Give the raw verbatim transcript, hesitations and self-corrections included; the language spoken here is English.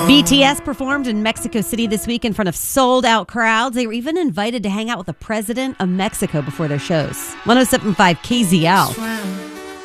B T S performed in Mexico City this week in front of sold-out crowds. They were even invited to hang out with the president of Mexico before their shows. one oh seven point five K Z L.